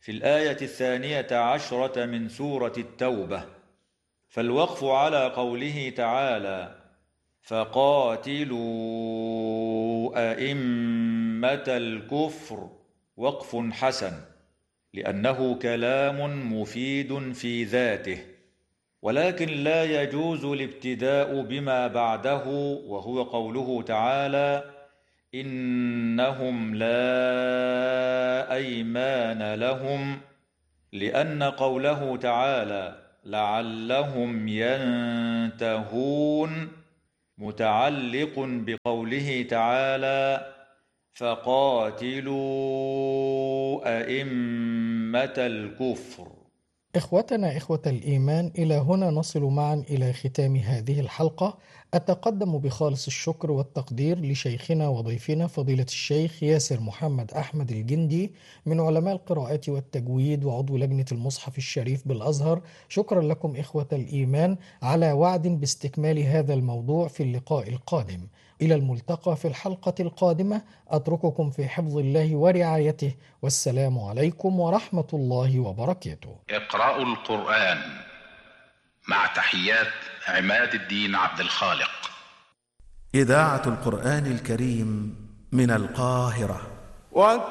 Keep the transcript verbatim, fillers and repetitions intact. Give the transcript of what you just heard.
في الآية الثانية عشرة من سورة التوبة. فالوقف على قوله تعالى: فقاتلوا أئمة الكفر وقف حسن، لأنه كلام مفيد في ذاته، ولكن لا يجوز الابتداء بما بعده، وهو قوله تعالى: إنهم لا أيمان لهم، لأن قوله تعالى لعلهم ينتهون متعلق بقوله تعالى فقاتلوا أئمة الكفر. إخوتنا إخوة الإيمان، إلى هنا نصل معا إلى ختام هذه الحلقة. أتقدم بخالص الشكر والتقدير لشيخنا وضيفنا فضيلة الشيخ ياسر محمد أحمد الجندي من علماء القراءات والتجويد وعضو لجنة المصحف الشريف بالأزهر. شكرا لكم إخوة الإيمان، على وعد باستكمال هذا الموضوع في اللقاء القادم. إلى الملتقى في الحلقة القادمة، أترككم في حفظ الله ورعايته، والسلام عليكم ورحمة الله وبركاته. اقرأوا القرآن مع تحيات عماد الدين عبد الخالق. إذاعة القرآن الكريم من القاهرة.